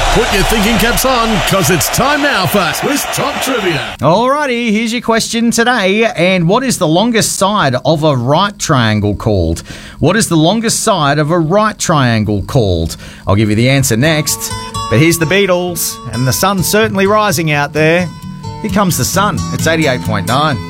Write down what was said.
Put your thinking caps on, because it's time now for Swiss Top Trivia. Alrighty, here's your question today. And what is the longest side of a right triangle called? What is the longest side of a right triangle called? I'll give you the answer next. But here's the Beatles, and the sun's certainly rising out there. Here comes the sun. It's 88.9.